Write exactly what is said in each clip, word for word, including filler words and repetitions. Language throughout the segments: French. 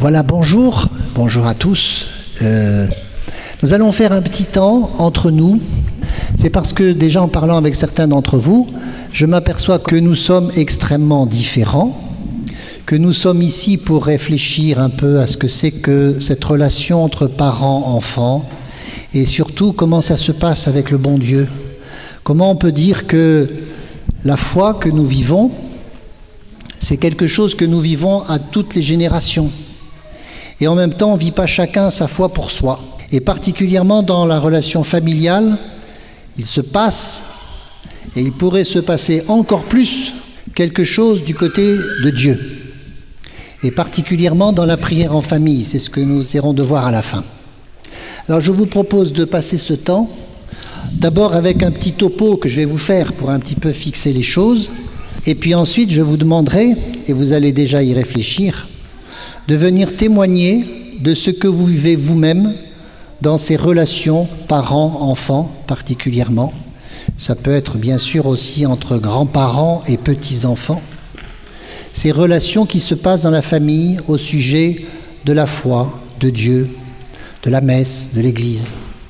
Voilà, bonjour, bonjour à tous. Euh, nous allons faire un petit temps entre nous. C'est parce que déjà en parlant avec certains d'entre vous, je m'aperçois que nous sommes extrêmement différents, que nous sommes ici pour réfléchir un peu à ce que c'est que cette relation entre parents-enfants et surtout comment ça se passe avec le bon Dieu. Comment on peut dire que la foi que nous vivons, c'est quelque chose que nous vivons à toutes les générations. Et en même temps, on ne vit pas chacun sa foi pour soi. Et particulièrement dans la relation familiale, il se passe, et il pourrait se passer encore plus, quelque chose du côté de Dieu. Et particulièrement dans la prière en famille, c'est ce que nous essaierons de voir à la fin. Alors je vous propose de passer ce temps, d'abord avec un petit topo que je vais vous faire pour un petit peu fixer les choses, et puis ensuite je vous demanderai, et vous allez déjà y réfléchir, de venir témoigner de ce que vous vivez vous-même dans ces relations parents-enfants particulièrement. Ça peut être bien sûr aussi entre grands-parents et petits-enfants. Ces relations qui se passent dans la famille au sujet de la foi, de Dieu, de la messe, de l'Église.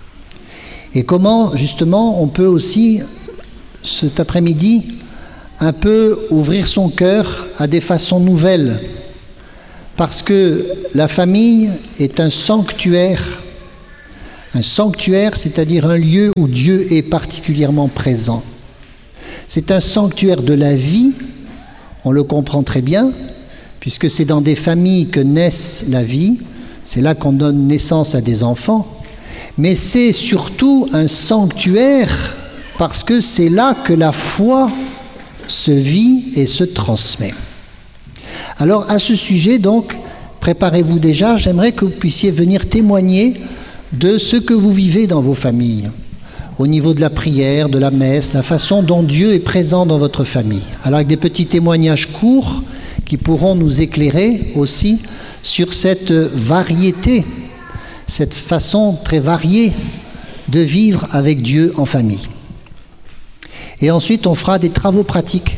Et comment justement on peut aussi cet après-midi un peu ouvrir son cœur à des façons nouvelles. Parce que la famille est un sanctuaire, un sanctuaire, c'est-à-dire un lieu où Dieu est particulièrement présent. C'est un sanctuaire de la vie, on le comprend très bien, puisque c'est dans des familles que naissent la vie, c'est là qu'on donne naissance à des enfants, mais c'est surtout un sanctuaire parce que c'est là que la foi se vit et se transmet. Alors à ce sujet donc, préparez-vous déjà, j'aimerais que vous puissiez venir témoigner de ce que vous vivez dans vos familles, au niveau de la prière, de la messe, la façon dont Dieu est présent dans votre famille. Alors avec des petits témoignages courts qui pourront nous éclairer aussi sur cette variété, cette façon très variée de vivre avec Dieu en famille. Et ensuite on fera des travaux pratiques,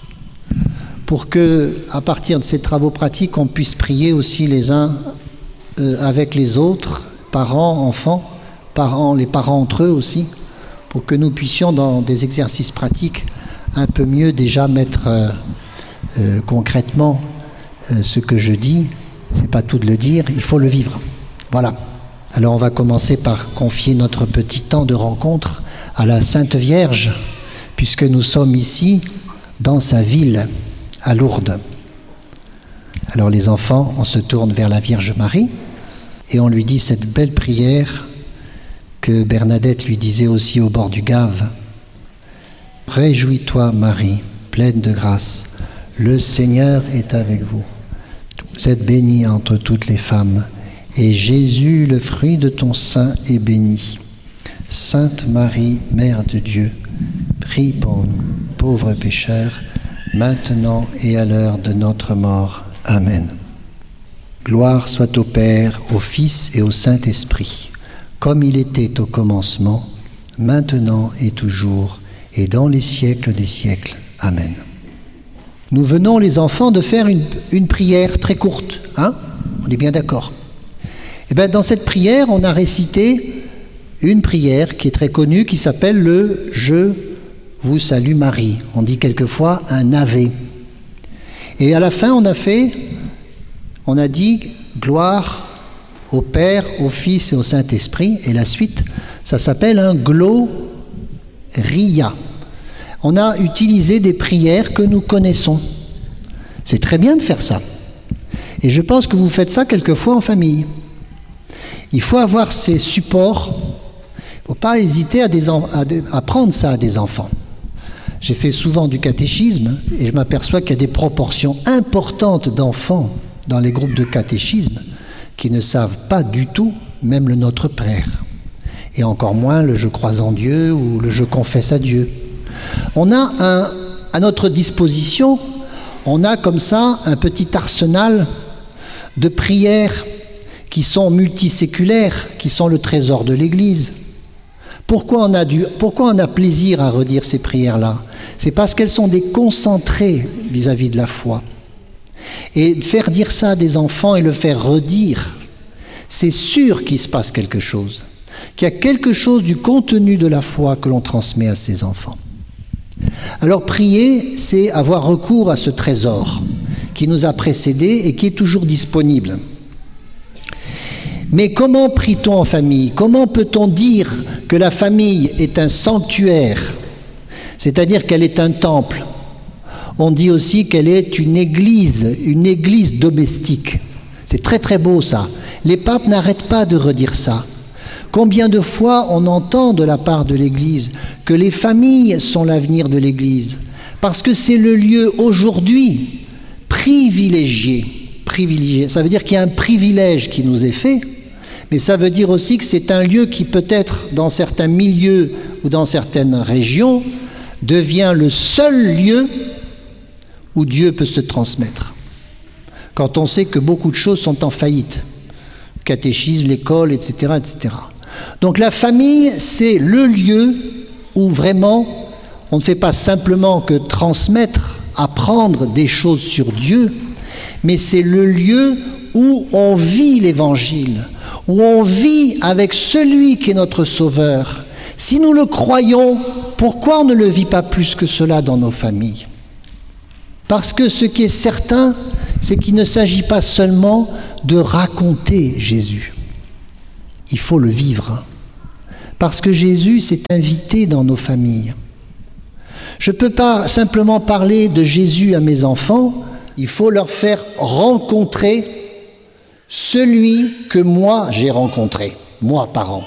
pour que, à partir de ces travaux pratiques, on puisse prier aussi les uns euh, avec les autres, parents, enfants, parents, les parents entre eux aussi, pour que nous puissions, dans des exercices pratiques, un peu mieux déjà mettre euh, euh, concrètement euh, ce que je dis. C'est pas tout de le dire, il faut le vivre. Voilà. Alors on va commencer par confier notre petit temps de rencontre à la Sainte Vierge, puisque nous sommes ici dans sa ville, à Lourdes. Alors les enfants, on se tourne vers la Vierge Marie et on lui dit cette belle prière que Bernadette lui disait aussi au bord du Gave. « Réjouis-toi Marie, pleine de grâce, le Seigneur est avec vous. Vous êtes bénie entre toutes les femmes, et Jésus, le fruit de ton sein, est béni. Sainte Marie, Mère de Dieu, prie pour nous, pauvres pécheurs, maintenant et à l'heure de notre mort. Amen. Gloire soit au Père, au Fils et au Saint-Esprit, comme il était au commencement, maintenant et toujours, et dans les siècles des siècles. Amen. Nous venons, les enfants, de faire une, une prière très courte. Hein ? On est bien d'accord. Et bien, dans cette prière, on a récité une prière qui est très connue, qui s'appelle le « Je vous salue Marie ». On dit quelquefois un Ave. Et à la fin, on a fait, on a dit gloire au Père, au Fils et au Saint-Esprit. Et la suite, ça s'appelle un Gloria. On a utilisé des prières que nous connaissons. C'est très bien de faire ça. Et je pense que vous faites ça quelquefois en famille. Il faut avoir ces supports. Il ne faut pas hésiter à, des en, à, des, à prendre ça à des enfants. J'ai fait souvent du catéchisme et je m'aperçois qu'il y a des proportions importantes d'enfants dans les groupes de catéchisme qui ne savent pas du tout, même le Notre Père. Et encore moins le « Je crois en Dieu » ou le « Je confesse à Dieu ». On a un, à notre disposition, on a comme ça un petit arsenal de prières qui sont multiséculaires, qui sont le trésor de l'Église. Pourquoi on a dû, pourquoi on a plaisir à redire ces prières-là ? C'est parce qu'elles sont des concentrés vis-à-vis de la foi. Et faire dire ça à des enfants et le faire redire, c'est sûr qu'il se passe quelque chose, qu'il y a quelque chose du contenu de la foi que l'on transmet à ses enfants. Alors prier, c'est avoir recours à ce trésor qui nous a précédés et qui est toujours disponible. Mais comment prie-t-on en famille? Comment peut-on dire que la famille est un sanctuaire, c'est-à-dire qu'elle est un temple? On dit aussi qu'elle est une église, une église domestique. C'est très très beau ça. Les papes n'arrêtent pas de redire ça. Combien de fois on entend de la part de l'Église que les familles sont l'avenir de l'Église, parce que c'est le lieu aujourd'hui privilégié. Privilégié. Ça veut dire qu'il y a un privilège qui nous est fait, mais ça veut dire aussi que c'est un lieu qui peut-être dans certains milieux ou dans certaines régions devient le seul lieu où Dieu peut se transmettre. Quand on sait que beaucoup de choses sont en faillite, catéchisme, l'école, et cetera, et cetera. Donc la famille, c'est le lieu où vraiment on ne fait pas simplement que transmettre, apprendre des choses sur Dieu, mais c'est le lieu où on vit l'Évangile, où on vit avec celui qui est notre Sauveur. Si nous le croyons, pourquoi on ne le vit pas plus que cela dans nos familles? Parce que ce qui est certain, c'est qu'il ne s'agit pas seulement de raconter Jésus. Il faut le vivre. Parce que Jésus s'est invité dans nos familles. Je ne peux pas simplement parler de Jésus à mes enfants, il faut leur faire rencontrer celui que moi j'ai rencontré, moi parent.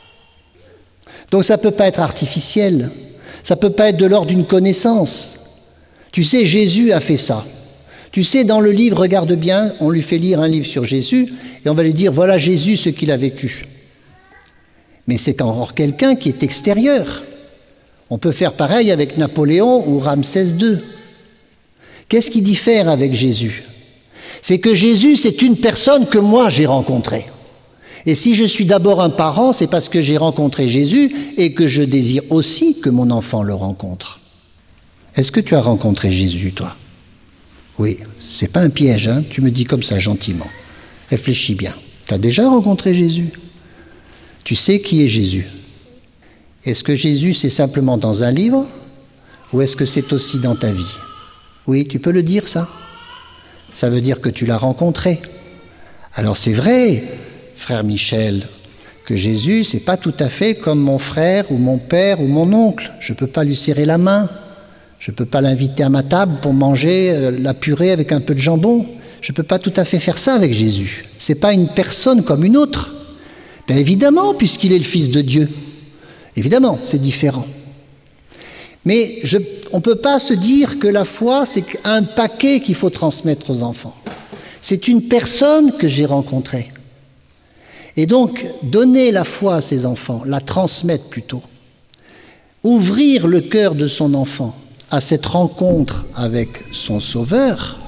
Donc ça ne peut pas être artificiel, ça ne peut pas être de l'ordre d'une connaissance. Tu sais, Jésus a fait ça. Tu sais, dans le livre, regarde bien, on lui fait lire un livre sur Jésus et on va lui dire, voilà Jésus, ce qu'il a vécu. Mais c'est encore quelqu'un qui est extérieur. On peut faire pareil avec Napoléon ou Ramsès deux. Qu'est-ce qui diffère avec Jésus? C'est que Jésus, c'est une personne que moi j'ai rencontrée. Et si je suis d'abord un parent, c'est parce que j'ai rencontré Jésus et que je désire aussi que mon enfant le rencontre. Est-ce que tu as rencontré Jésus, toi? Oui, c'est pas un piège, hein? Tu me dis comme ça gentiment. Réfléchis bien. Tu as déjà rencontré Jésus? Tu sais qui est Jésus? Est-ce que Jésus, c'est simplement dans un livre ou est-ce que c'est aussi dans ta vie? Oui, tu peux le dire, ça. Ça veut dire que tu l'as rencontré. Alors c'est vrai, frère Michel, que Jésus, c'est pas tout à fait comme mon frère ou mon père ou mon oncle. Je ne peux pas lui serrer la main. Je ne peux pas l'inviter à ma table pour manger la purée avec un peu de jambon. Je ne peux pas tout à fait faire ça avec Jésus. Ce n'est pas une personne comme une autre. Bien évidemment, puisqu'il est le Fils de Dieu. Évidemment, c'est différent. Mais je, on ne peut pas se dire que la foi, c'est un paquet qu'il faut transmettre aux enfants. C'est une personne que j'ai rencontrée. Et donc, donner la foi à ses enfants, la transmettre plutôt. Ouvrir le cœur de son enfant à cette rencontre avec son Sauveur,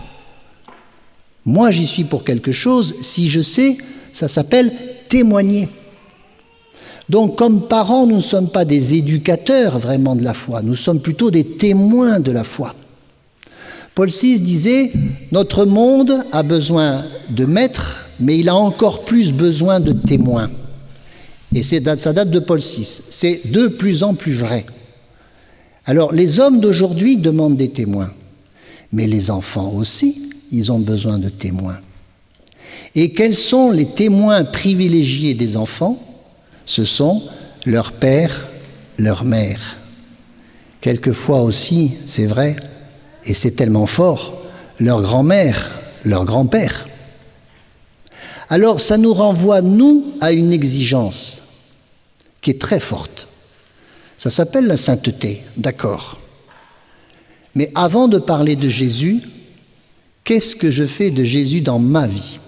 moi j'y suis pour quelque chose, si je sais, ça s'appelle témoigner. Donc comme parents, nous ne sommes pas des éducateurs vraiment de la foi, nous sommes plutôt des témoins de la foi. Paul six disait, notre monde a besoin de maîtres, mais il a encore plus besoin de témoins. Et c'est, ça date de Paul six, c'est de plus en plus vrai. Alors, les hommes d'aujourd'hui demandent des témoins, mais les enfants aussi, ils ont besoin de témoins. Et quels sont les témoins privilégiés des enfants? Ce sont leur père, leur mère. Quelquefois aussi, c'est vrai, et c'est tellement fort, leur grand-mère, leur grand-père. Alors, ça nous renvoie, nous, à une exigence qui est très forte. Ça s'appelle la sainteté, d'accord. Mais avant de parler de Jésus, qu'est-ce que je fais de Jésus dans ma vie?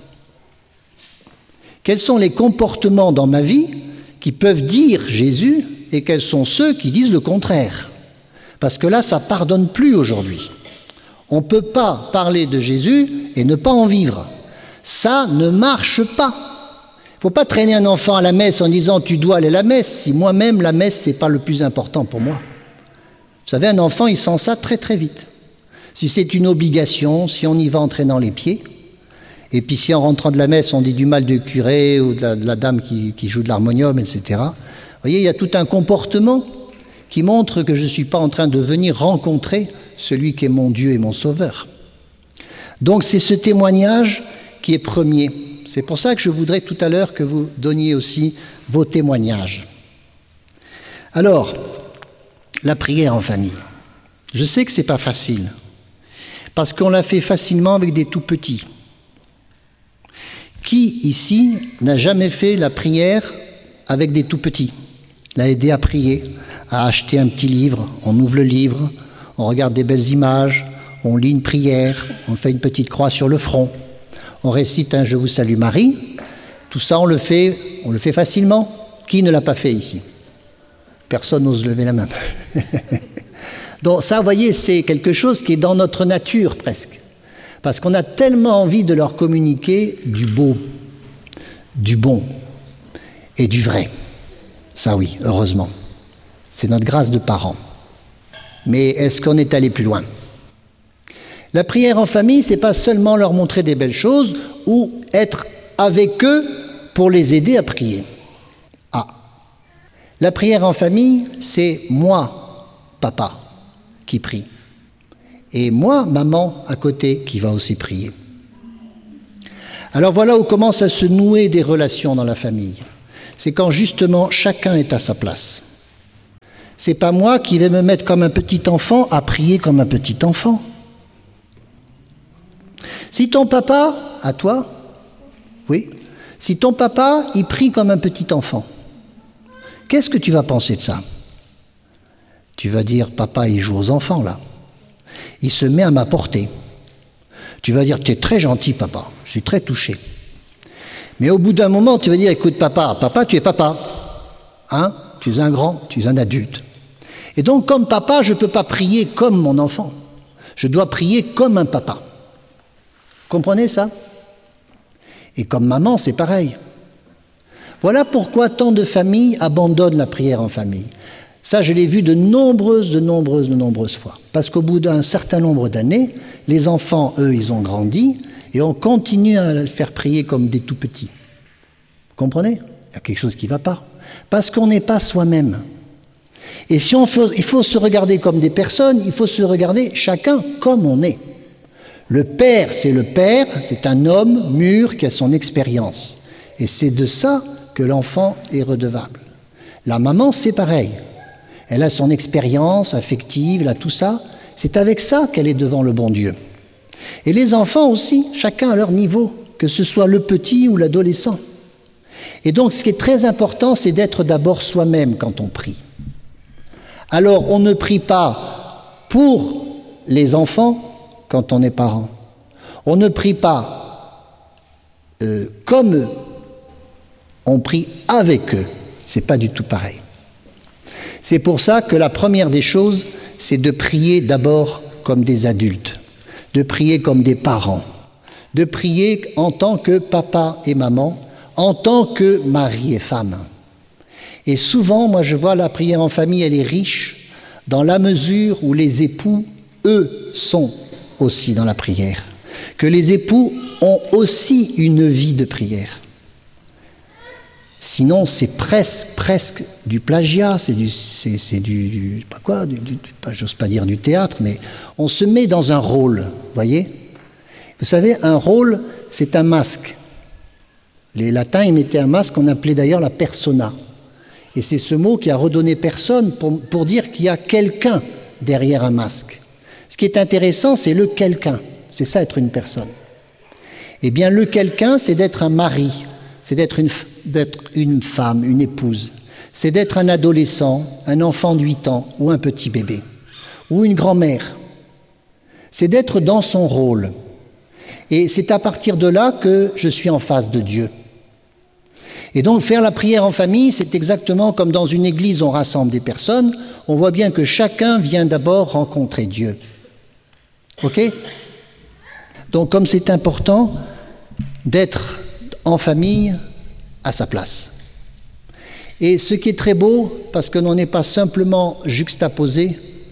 Quels sont les comportements dans ma vie qui peuvent dire Jésus et quels sont ceux qui disent le contraire? Parce que là, ça ne pardonne plus aujourd'hui. On ne peut pas parler de Jésus et ne pas en vivre. Ça ne marche pas. Il ne faut pas traîner un enfant à la messe en disant « tu dois aller à la messe » si moi-même la messe, ce n'est pas le plus important pour moi. Vous savez, un enfant, il sent ça très très vite. Si c'est une obligation, si on y va en traînant les pieds, et puis si en rentrant de la messe on dit du mal du curé ou de la, de la dame qui, qui joue de l'harmonium, et cetera. Vous voyez, il y a tout un comportement qui montre que je ne suis pas en train de venir rencontrer celui qui est mon Dieu et mon Sauveur. Donc c'est ce témoignage qui est premier. C'est pour ça que je voudrais tout à l'heure que vous donniez aussi vos témoignages. Alors, la prière en famille. Je sais que ce n'est pas facile, parce qu'on la fait facilement avec des tout petits. Qui ici n'a jamais fait la prière avec des tout petits? L'a aidé à prier, à acheter un petit livre, on ouvre le livre, on regarde des belles images, on lit une prière, on fait une petite croix sur le front, on récite un « Je vous salue Marie ». Tout ça, on le fait, on le fait facilement. Qui ne l'a pas fait ici? Personne n'ose lever la main. Donc ça, vous voyez, c'est quelque chose qui est dans notre nature presque. Parce qu'on a tellement envie de leur communiquer du beau, du bon et du vrai. Ça oui, heureusement. C'est notre grâce de parents. Mais est-ce qu'on est allé plus loin? La prière en famille, c'est pas seulement leur montrer des belles choses ou être avec eux pour les aider à prier. Ah. La prière en famille, c'est moi, papa, qui prie. Et moi, maman, à côté, qui va aussi prier. Alors voilà où commencent à se nouer des relations dans la famille. C'est quand justement chacun est à sa place. C'est pas moi qui vais me mettre comme un petit enfant à prier comme un petit enfant. Si ton papa, à toi, oui, si ton papa, il prie comme un petit enfant, qu'est-ce que tu vas penser de ça? Tu vas dire, papa, il joue aux enfants là. Il se met à ma portée. Tu vas dire, tu es très gentil, papa. Je suis très touché. Mais au bout d'un moment, tu vas dire, écoute, papa, papa, tu es papa. Hein? Tu es un grand, tu es un adulte. Et donc, comme papa, je ne peux pas prier comme mon enfant. Je dois prier comme un papa. Comprenez ça? Et comme maman, c'est pareil. Voilà pourquoi tant de familles abandonnent la prière en famille. Ça, je l'ai vu de nombreuses, de nombreuses, de nombreuses fois. Parce qu'au bout d'un certain nombre d'années, les enfants, eux, ils ont grandi et on continue à les faire prier comme des tout-petits. Vous comprenez? Il y a quelque chose qui ne va pas. Parce qu'on n'est pas soi-même. Et si on faut, il faut se regarder comme des personnes, il faut se regarder chacun comme on est. Le père, c'est le père, c'est un homme mûr qui a son expérience. Et c'est de ça que l'enfant est redevable. La maman, c'est pareil. Elle a son expérience affective, elle a tout ça. C'est avec ça qu'elle est devant le bon Dieu. Et les enfants aussi, chacun à leur niveau, que ce soit le petit ou l'adolescent. Et donc, ce qui est très important, c'est d'être d'abord soi-même quand on prie. Alors, on ne prie pas pour les enfants quand on est parent. On ne prie pas euh, comme eux. On prie avec eux. C'est pas du tout pareil. C'est pour ça que la première des choses, c'est de prier d'abord comme des adultes, de prier comme des parents, de prier en tant que papa et maman, en tant que mari et femme. Et souvent, moi je vois la prière en famille, elle est riche dans la mesure où les époux, eux, sont aussi dans la prière. Que les époux ont aussi une vie de prière. Sinon, c'est presque, presque du plagiat, c'est du, c'est, c'est du, du, pas quoi, du, du, pas, j'ose pas dire du théâtre, mais on se met dans un rôle, voyez. Vous savez, un rôle, c'est un masque. Les latins, ils mettaient un masque qu'on appelait d'ailleurs la persona. Et c'est ce mot qui a redonné personne pour, pour dire qu'il y a quelqu'un derrière un masque. Ce qui est intéressant, c'est le quelqu'un. C'est ça, être une personne. Eh bien, le quelqu'un, c'est d'être un mari, c'est d'être une, d'être une femme, une épouse. C'est d'être un adolescent, un enfant de huit ans ou un petit bébé, ou une grand-mère. C'est d'être dans son rôle. Et c'est à partir de là que je suis en face de Dieu. Et donc, faire la prière en famille, c'est exactement comme dans une église, on rassemble des personnes. On voit bien que chacun vient d'abord rencontrer Dieu. OK ? Donc, comme c'est important d'être en famille à sa place. Et ce qui est très beau, parce que l'on n'est pas simplement juxtaposé,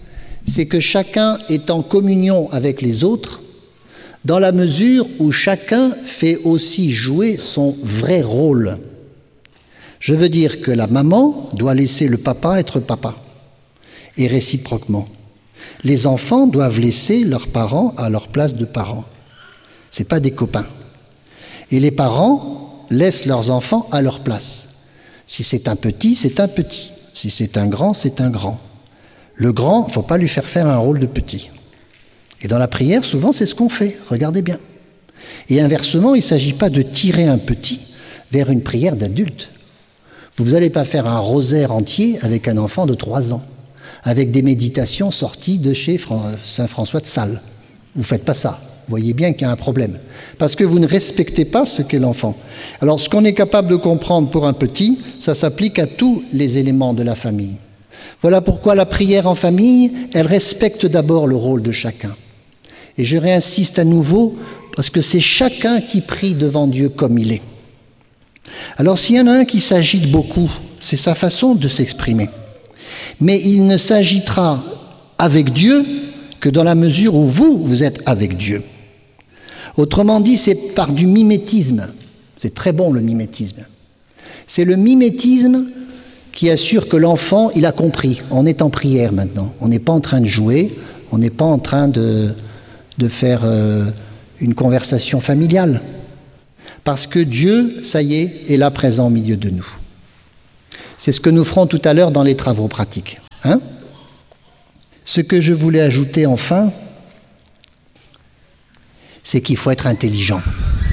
c'est que chacun est en communion avec les autres, dans la mesure où chacun fait aussi jouer son vrai rôle. Je veux dire que la maman doit laisser le papa être papa, et réciproquement. Les enfants doivent laisser leurs parents à leur place de parents. Ce n'est pas des copains. Et les parents laissent leurs enfants à leur place. Si c'est un petit, c'est un petit. Si c'est un grand, c'est un grand. Le grand, il ne faut pas lui faire faire un rôle de petit. Et dans la prière, souvent, c'est ce qu'on fait. Regardez bien. Et inversement, il ne s'agit pas de tirer un petit vers une prière d'adulte. Vous n'allez pas faire un rosaire entier avec un enfant de trois ans, avec des méditations sorties de chez Saint François de Sales. Vous ne faites pas ça. Vous voyez bien qu'il y a un problème. Parce que vous ne respectez pas ce qu'est l'enfant. Alors, ce qu'on est capable de comprendre pour un petit, ça s'applique à tous les éléments de la famille. Voilà pourquoi la prière en famille, elle respecte d'abord le rôle de chacun. Et je réinsiste à nouveau, parce que c'est chacun qui prie devant Dieu comme il est. Alors, s'il y en a un qui s'agite beaucoup, c'est sa façon de s'exprimer. Mais il ne s'agitera avec Dieu que dans la mesure où vous, vous êtes avec Dieu. Autrement dit, c'est par du mimétisme. C'est très bon, le mimétisme. C'est le mimétisme qui assure que l'enfant, il a compris. On est en prière maintenant. On n'est pas en train de jouer. On n'est pas en train de, de faire euh, une conversation familiale. Parce que Dieu, ça y est, est là présent au milieu de nous. C'est ce que nous ferons tout à l'heure dans les travaux pratiques. Hein ? Ce que je voulais ajouter enfin, c'est qu'il faut être intelligent.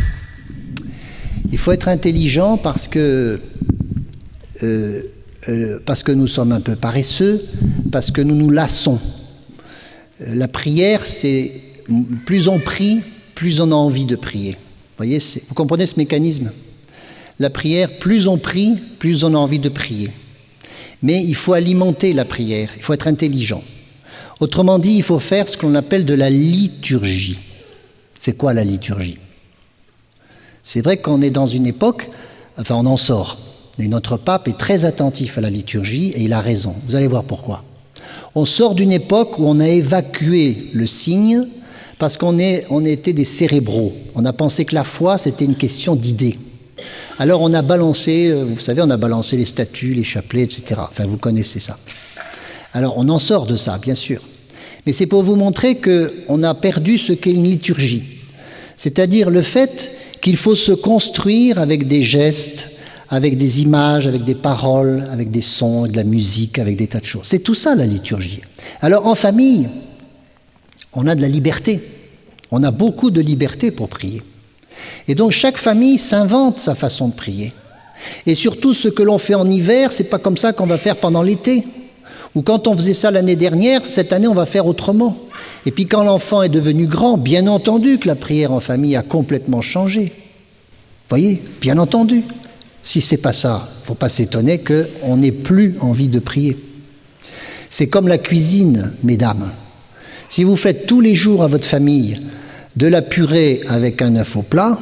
Il faut être intelligent parce que, euh, euh, parce que nous sommes un peu paresseux, parce que nous nous lassons. Euh, la prière, c'est plus on prie, plus on a envie de prier. Vous voyez, c'est, vous comprenez ce mécanisme ? La prière, plus on prie, plus on a envie de prier. Mais il faut alimenter la prière, il faut être intelligent. Autrement dit, il faut faire ce qu'on appelle de la liturgie. C'est quoi la liturgie ? C'est vrai qu'on est dans une époque, enfin on en sort, et notre pape est très attentif à la liturgie et il a raison. Vous allez voir pourquoi. On sort d'une époque où on a évacué le signe parce qu'on est, on était des cérébraux. On a pensé que la foi, c'était une question d'idées. Alors on a balancé, vous savez, on a balancé les statues, les chapelets, et cetera. Enfin, vous connaissez ça. Alors on en sort de ça, bien sûr. Mais c'est pour vous montrer qu'on a perdu ce qu'est une liturgie. C'est-à-dire le fait qu'il faut se construire avec des gestes, avec des images, avec des paroles, avec des sons, avec de la musique, avec des tas de choses. C'est tout ça la liturgie. Alors en famille, on a de la liberté. On a beaucoup de liberté pour prier. Et donc chaque famille s'invente sa façon de prier. Et surtout ce que l'on fait en hiver, c'est pas comme ça qu'on va faire pendant l'été. Ou quand on faisait ça l'année dernière, cette année on va faire autrement. Et puis quand l'enfant est devenu grand, bien entendu que la prière en famille a complètement changé. Vous voyez, bien entendu. Si c'est pas ça, il ne faut pas s'étonner qu'on n'ait plus envie de prier. C'est comme la cuisine, mesdames. Si vous faites tous les jours à votre famille de la purée avec un œuf au plat,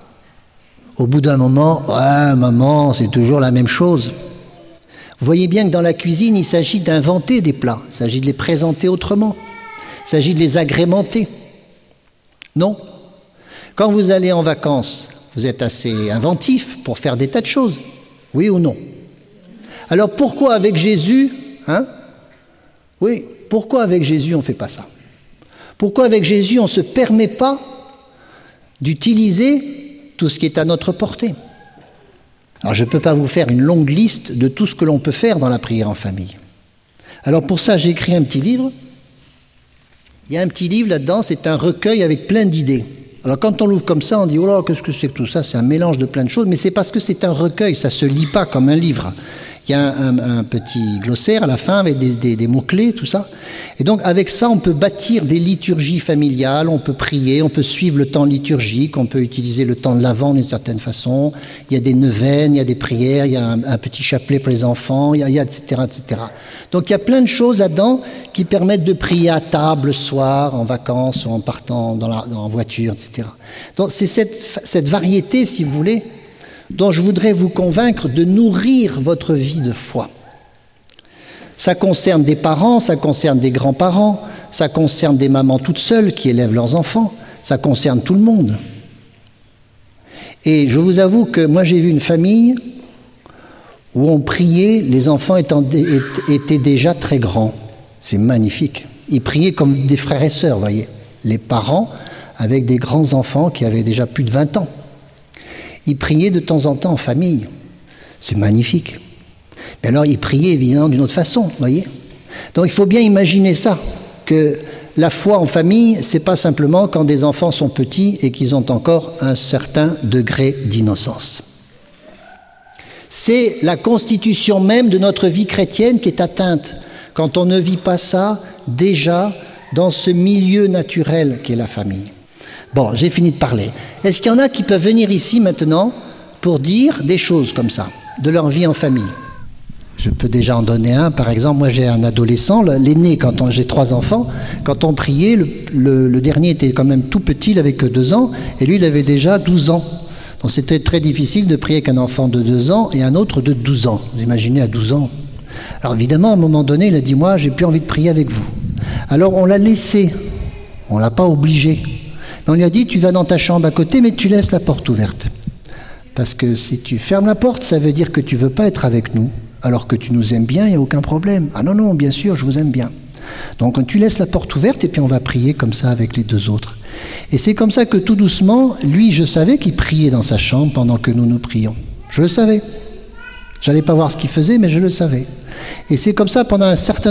au bout d'un moment, ouais, maman, c'est toujours la même chose. Vous voyez bien que dans la cuisine, il s'agit d'inventer des plats, il s'agit de les présenter autrement, il s'agit de les agrémenter. Non. Quand vous allez en vacances, vous êtes assez inventif pour faire des tas de choses, oui ou non? Alors pourquoi avec Jésus, hein? Oui, pourquoi avec Jésus on ne fait pas ça? Pourquoi avec Jésus on ne se permet pas d'utiliser tout ce qui est à notre portée? Alors je ne peux pas vous faire une longue liste de tout ce que l'on peut faire dans la prière en famille. Alors pour ça j'ai écrit un petit livre. Il y a un petit livre là-dedans, c'est un recueil avec plein d'idées. Alors quand on l'ouvre comme ça, on dit « Oh là, qu'est-ce que c'est que tout ça ?» C'est un mélange de plein de choses, mais c'est parce que c'est un recueil, ça ne se lit pas comme un livre. Il y a un, un, un petit glossaire à la fin avec des, des, des mots-clés, tout ça. Et donc avec ça, on peut bâtir des liturgies familiales, on peut prier, on peut suivre le temps liturgique, on peut utiliser le temps de l'Avent d'une certaine façon. Il y a des neuvaines, il y a des prières, il y a un, un petit chapelet pour les enfants, il y a, il y a et cetera, et cetera. Donc il y a plein de choses là-dedans qui permettent de prier à table le soir, en vacances, ou en partant dans la, en voiture, et cetera. Donc c'est cette, cette variété, si vous voulez, dont je voudrais vous convaincre de nourrir votre vie de foi. Ça concerne des parents, ça concerne des grands-parents, ça concerne des mamans toutes seules qui élèvent leurs enfants, ça concerne tout le monde. Et je vous avoue que moi j'ai vu une famille où on priait, les enfants étant, étaient déjà très grands. C'est magnifique. Ils priaient comme des frères et sœurs, vous voyez. Les parents avec des grands enfants qui avaient déjà plus de vingt ans. Ils priaient de temps en temps en famille. C'est magnifique. Mais alors ils priaient évidemment d'une autre façon, vous voyez. Donc il faut bien imaginer ça, que la foi en famille, c'est pas simplement quand des enfants sont petits et qu'ils ont encore un certain degré d'innocence. C'est la constitution même de notre vie chrétienne qui est atteinte quand on ne vit pas ça déjà dans ce milieu naturel qu'est la famille. Bon, j'ai fini de parler. Est-ce qu'il y en a qui peuvent venir ici maintenant pour dire des choses comme ça, de leur vie en famille? Je peux déjà en donner un. Par exemple, moi j'ai un adolescent, l'aîné, quand on, j'ai trois enfants, quand on priait, le, le, le dernier était quand même tout petit, il avait que deux ans, et lui il avait déjà douze ans. Donc c'était très difficile de prier avec un enfant de deux ans et un autre de douze ans. Vous imaginez à douze ans. Alors évidemment, à un moment donné, il a dit, moi j'ai plus envie de prier avec vous. Alors on l'a laissé, on l'a pas obligé. Mais on lui a dit, tu vas dans ta chambre à côté, mais tu laisses la porte ouverte. Parce que si tu fermes la porte, ça veut dire que tu veux pas être avec nous. Alors que tu nous aimes bien, il n'y a aucun problème. Ah non, non, bien sûr, je vous aime bien. Donc tu laisses la porte ouverte et puis on va prier comme ça avec les deux autres. Et c'est comme ça que tout doucement, lui, je savais qu'il priait dans sa chambre pendant que nous nous prions. Je le savais. Je n'allais pas voir ce qu'il faisait, mais je le savais. Et c'est comme ça pendant un certain